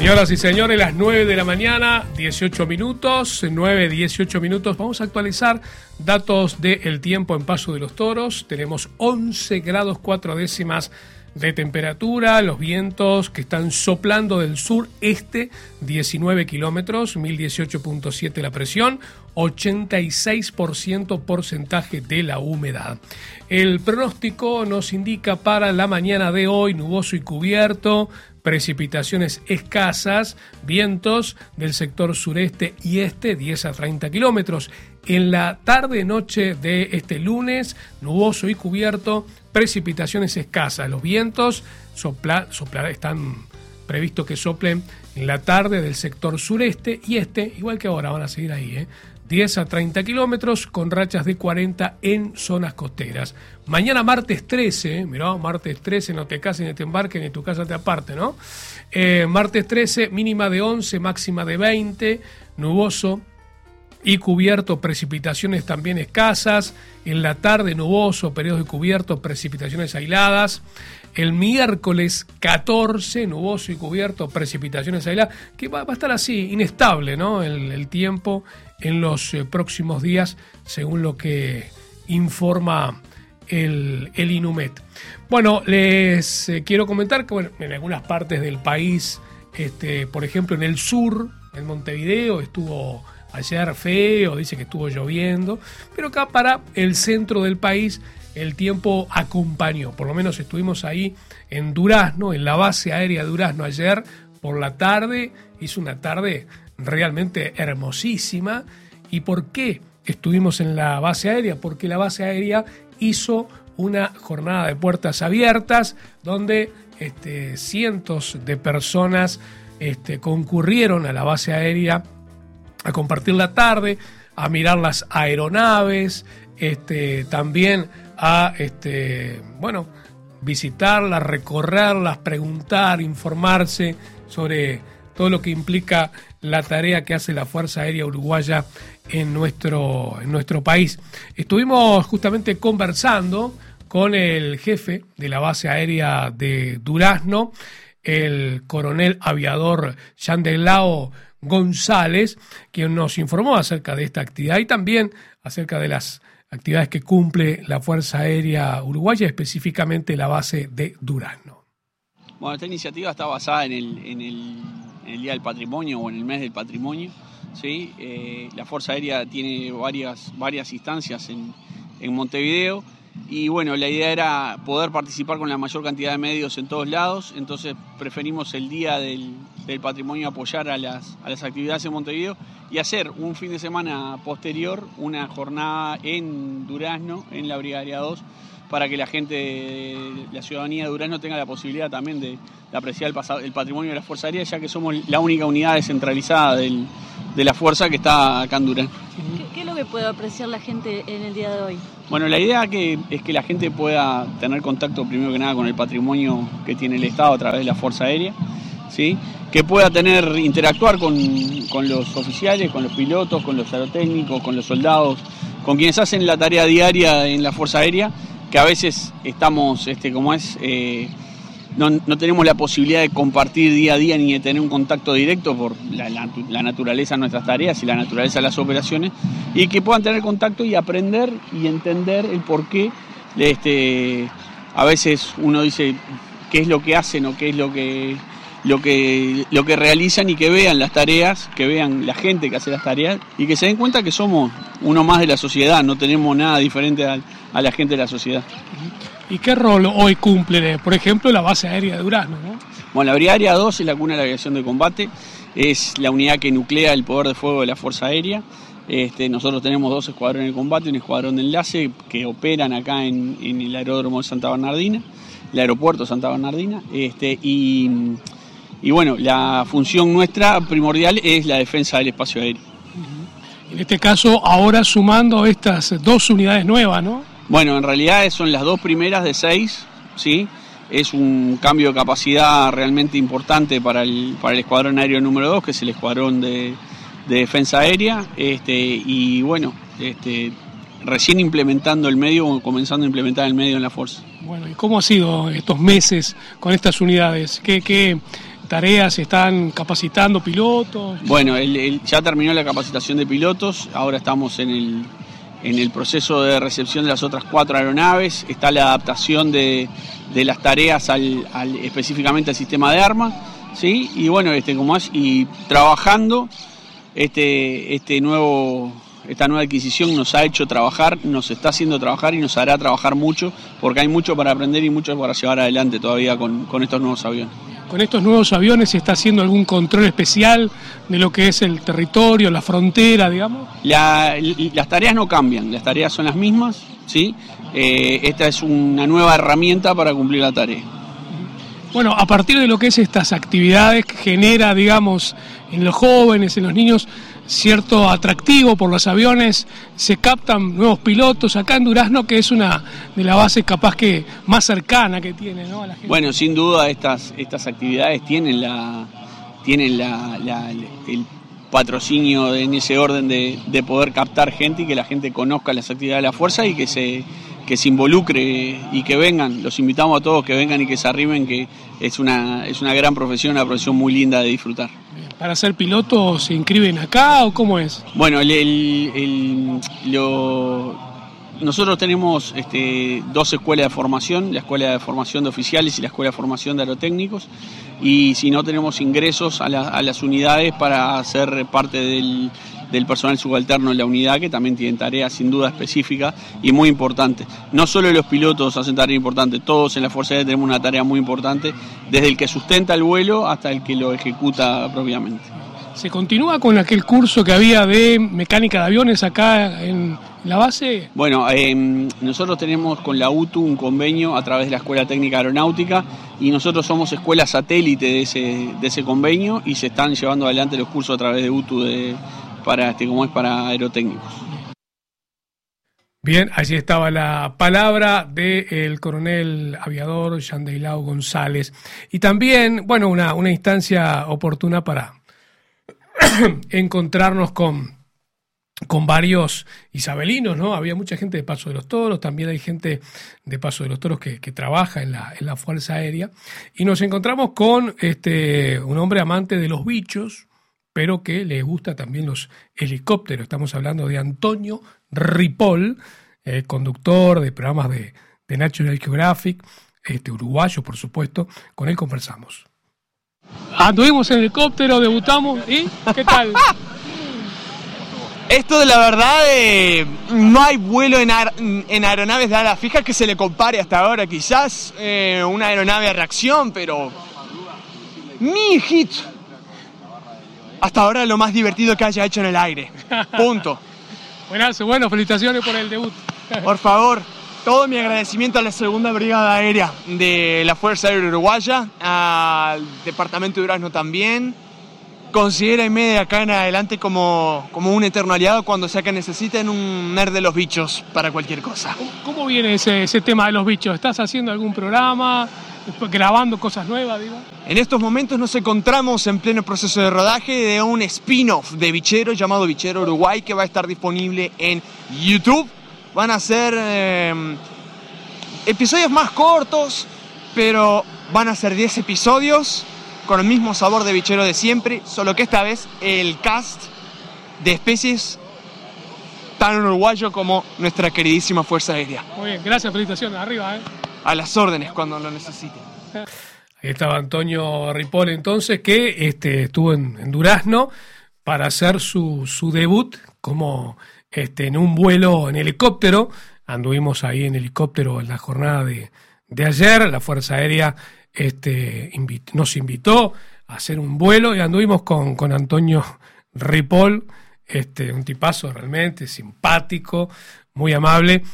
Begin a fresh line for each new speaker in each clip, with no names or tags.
Señoras y señores, las 9 de la mañana, 18 minutos, 9:18 minutos. Vamos a actualizar datos del tiempo en Paso de los Toros. Tenemos 11 grados 4 décimas de temperatura, los vientos que están soplando del sur-este, 19 kilómetros, 1018.7 la presión, 86% porcentaje de la humedad. El pronóstico nos indica para la mañana de hoy nuboso y cubierto, precipitaciones escasas, vientos del sector sureste y este 10 a 30 kilómetros. En la tarde-noche de este lunes, nuboso y cubierto, precipitaciones escasas. Los vientos están previsto que soplen en la tarde del sector sureste y este, igual que ahora, van a seguir ahí, 10 a 30 kilómetros con rachas de 40 en zonas costeras. Mañana martes 13, mirá, martes 13, no te cases ni te embarques ni tu casa te aparte, ¿no? Martes 13, mínima de 11, máxima de 20, nuboso y cubierto, precipitaciones también escasas. En la tarde nuboso, periodos de cubierto, precipitaciones aisladas. El miércoles 14, nuboso y cubierto, precipitaciones aisladas, que va a estar así, inestable, ¿no? El tiempo en los próximos días, según lo que informa el INUMET. Bueno, les quiero comentar que en algunas partes del país, por ejemplo en el sur, en Montevideo, estuvo ayer feo, dice que estuvo lloviendo, pero acá para el centro del país el tiempo acompañó. Por lo menos estuvimos ahí en Durazno, en la base aérea de Durazno ayer por la tarde. Hizo una tarde realmente hermosísima. ¿Y por qué estuvimos en la base aérea? Porque la base aérea hizo una jornada de puertas abiertas donde cientos de personas concurrieron a la base aérea a compartir la tarde, a mirar las aeronaves, también a visitarlas, recorrerlas, preguntar, informarse sobre todo lo que implica la tarea que hace la Fuerza Aérea Uruguaya en nuestro país. Estuvimos justamente conversando con el jefe de la base aérea de Durazno, el coronel aviador Yandelao González, quien nos informó acerca de esta actividad y también acerca de las actividades que cumple la Fuerza Aérea Uruguaya, específicamente la base de Durazno.
Bueno, esta iniciativa está basada en el Día del Patrimonio o en el Mes del Patrimonio, ¿sí? La Fuerza Aérea tiene varias instancias en Montevideo y bueno, la idea era poder participar con la mayor cantidad de medios en todos lados, entonces preferimos el Día del Patrimonio apoyar a las actividades en Montevideo y hacer un fin de semana posterior una jornada en Durazno, en la Brigadería 2, para que la gente, la ciudadanía de Durazno tenga la posibilidad también de apreciar el patrimonio de la Fuerza Aérea, ya que somos la única unidad descentralizada de la Fuerza que está acá en Durazno.
¿Qué es lo que puede apreciar la gente en el día de hoy?
Bueno, la idea es que la gente pueda tener contacto primero que nada con el patrimonio que tiene el Estado a través de la Fuerza Aérea, ¿sí? Que pueda interactuar con los oficiales, con los pilotos, con los aerotécnicos, con los soldados, con quienes hacen la tarea diaria en la Fuerza Aérea, que a veces estamos, no tenemos la posibilidad de compartir día a día ni de tener un contacto directo por la naturaleza de nuestras tareas y la naturaleza de las operaciones, y que puedan tener contacto y aprender y entender el porqué. A veces uno dice qué es lo que hacen o qué es lo que realizan, y que vean las tareas, que vean la gente que hace las tareas y que se den cuenta que somos uno más de la sociedad, no tenemos nada diferente a la gente de la sociedad.
¿Y qué rol hoy cumple, por ejemplo, la base aérea de Durazno, ¿no?
Bueno, la Brigadería 2 es la cuna de la aviación de combate, es la unidad que nuclea el poder de fuego de la Fuerza Aérea. Nosotros tenemos 2 escuadrones de combate, un escuadrón de enlace que operan acá en el aeródromo de Santa Bernardina, el aeropuerto de Santa Bernardina, y bueno, la función nuestra primordial es la defensa del espacio aéreo.
En este caso, ahora sumando estas 2 unidades nuevas, ¿no?
Bueno, en realidad son las 2 primeras de 6, ¿sí? Es un cambio de capacidad realmente importante para el escuadrón aéreo número 2, que es el escuadrón de defensa aérea, y bueno, recién implementando el medio, comenzando a implementar el medio en la fuerza.
Bueno, ¿y cómo ha sido estos meses con estas unidades? ¿Qué tareas, están capacitando pilotos.
Bueno, ya terminó la capacitación de pilotos, ahora estamos en el proceso de recepción de las otras 4 aeronaves, está la adaptación de las tareas específicamente al sistema de arma, ¿sí? Y bueno, y trabajando, esta nueva adquisición nos ha hecho trabajar, nos está haciendo trabajar y nos hará trabajar mucho, porque hay mucho para aprender y mucho para llevar adelante todavía con estos nuevos aviones.
Con estos nuevos aviones se está haciendo algún control especial de lo que es el territorio, la frontera, digamos.
Las tareas no cambian, las tareas son las mismas, ¿sí? Esta es una nueva herramienta para cumplir la tarea.
Bueno, a partir de lo que es estas actividades que genera, digamos, en los jóvenes, en los niños, cierto atractivo por los aviones, se captan nuevos pilotos acá en Durazno, que es una de las bases capaz que más cercana que tiene, ¿no? A la gente.
Bueno, sin duda estas actividades tienen el patrocinio en ese orden de poder captar gente y que la gente conozca las actividades de la fuerza y que se involucre y que vengan. Los invitamos a todos que vengan y que se arrimen, que es una gran profesión, una profesión muy linda de disfrutar.
¿Para ser piloto se inscriben acá o cómo es?
Bueno, nosotros tenemos 2 escuelas de formación, la escuela de formación de oficiales y la escuela de formación de aerotécnicos, y si no tenemos ingresos a las unidades para ser parte del personal subalterno en la unidad, que también tienen tareas sin duda específicas y muy importantes. No solo los pilotos hacen tareas importantes, todos en la Fuerza Aérea tenemos una tarea muy importante, desde el que sustenta el vuelo hasta el que lo ejecuta propiamente.
¿Se continúa con aquel curso que había de mecánica de aviones acá en la base?
Bueno, nosotros tenemos con la UTU un convenio a través de la Escuela Técnica Aeronáutica y nosotros somos escuela satélite de ese convenio y se están llevando adelante los cursos a través de UTU para aerotécnicos.
Bien, allí estaba la palabra del coronel aviador Yandeilao González. Y también, bueno, una instancia oportuna para encontrarnos con varios isabelinos, ¿no? Había mucha gente de Paso de los Toros, también hay gente de Paso de los Toros que trabaja en la Fuerza Aérea. Y nos encontramos con un hombre amante de los bichos, pero que le gusta también los helicópteros. Estamos hablando de Antonio Ripoll, conductor de programas de National Geographic, uruguayo, por supuesto. Con él conversamos. Anduvimos en helicóptero, debutamos, ¿y qué tal?
Esto de la verdad, no hay vuelo en aeronaves de ala fija que se le compare hasta ahora. Quizás una aeronave a reacción, pero mi hijito, hasta ahora lo más divertido que haya hecho en el aire. Punto.
Buenazo, bueno, felicitaciones por el debut.
Por favor, todo mi agradecimiento a la Segunda Brigada Aérea de la Fuerza Aérea Uruguaya, al Departamento de Durazno también. Considérenme de acá en adelante como un eterno aliado cuando sea que necesiten un nerd de los bichos para cualquier cosa.
¿Cómo viene ese tema de los bichos? ¿Estás haciendo algún programa? ¿Grabando cosas nuevas, digo?
En estos momentos nos encontramos en pleno proceso de rodaje de un spin-off de Bichero llamado Bichero Uruguay, que va a estar disponible en YouTube. Van a ser episodios más cortos, pero van a ser 10 episodios con el mismo sabor de Bichero de siempre, solo que esta vez el cast de especies tan uruguayo como nuestra queridísima Fuerza Aérea.
Muy bien, gracias, felicitaciones, arriba,
A las órdenes cuando lo necesiten.
Ahí estaba Antonio Ripoll entonces, que estuvo en Durazno para hacer su debut como en un vuelo en helicóptero. Anduvimos ahí en helicóptero en la jornada de ayer. La Fuerza Aérea nos invitó a hacer un vuelo y anduvimos con Antonio Ripoll, un tipazo realmente simpático, muy amable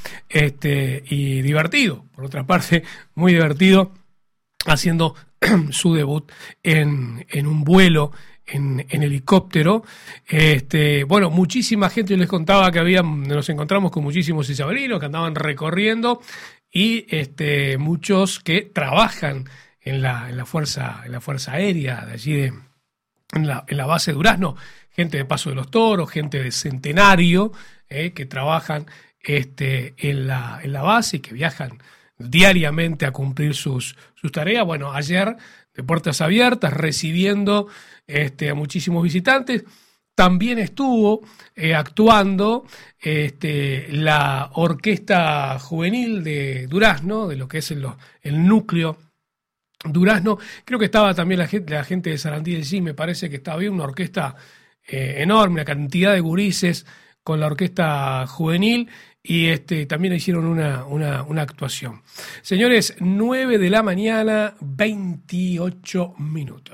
y divertido, por otra parte, muy divertido, haciendo su debut en un vuelo en helicóptero. Bueno, muchísima gente, yo les contaba que nos encontramos con muchísimos isabelinos que andaban recorriendo y muchos que trabajan en la fuerza Aérea de allí en la base de Durazno, gente de Paso de los Toros, gente de Centenario, que trabajan en la base y que viajan diariamente a cumplir sus tareas. Bueno, ayer, de puertas abiertas, recibiendo a muchísimos visitantes. También estuvo actuando la orquesta juvenil de Durazno, de lo que es el núcleo Durazno. Creo que estaba también la gente de Sarandí del Sí, me parece que estaba bien, una orquesta enorme, una cantidad de gurises con la orquesta juvenil, y también hicieron una actuación. Señores, 9 de la mañana, 28 minutos.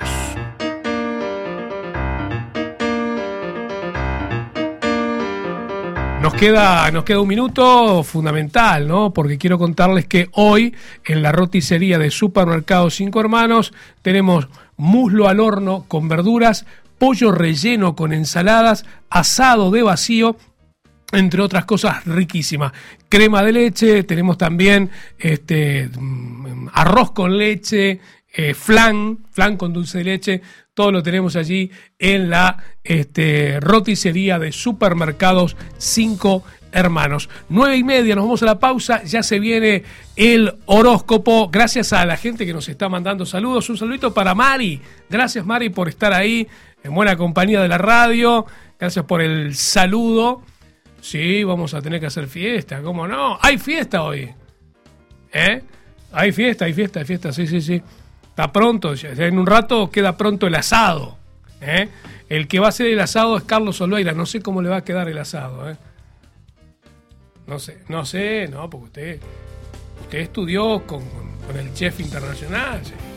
Nos queda un minuto fundamental, ¿no? Porque quiero contarles que hoy en la roticería de Supermercado Cinco Hermanos tenemos muslo al horno con verduras, pollo relleno con ensaladas, asado de vacío, entre otras cosas riquísimas. Crema de leche, tenemos también arroz con leche, flan con dulce de leche. Todo lo tenemos allí en la roticería de Supermercados Cinco Hermanos. 9:30, nos vamos a la pausa. Ya se viene el horóscopo. Gracias a la gente que nos está mandando saludos. Un saludito para Mari. Gracias, Mari, por estar ahí en buena compañía de la radio. Gracias por el saludo. Sí, vamos a tener que hacer fiesta. ¿Cómo no? Hay fiesta hoy. Hay fiesta. Sí. Está pronto, ya en un rato queda pronto el asado. El que va a hacer el asado es Carlos Olveira. No sé cómo le va a quedar el asado. No sé, porque usted estudió con el chef internacional. ¿Sí?